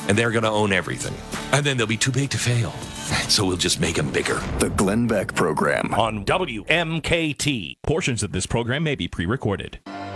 and they're going to own everything. And then they'll be too big to fail. So we'll just make them bigger. The Glenn Beck Program on WMKT. Portions of this program may be pre-recorded.